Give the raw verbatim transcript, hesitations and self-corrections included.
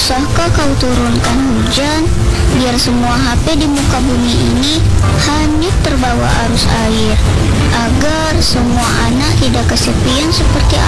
Susahkah kau turunkan hujan, biar semua H P di muka bumi ini hanyut terbawa arus air, agar semua anak tidak kesepian seperti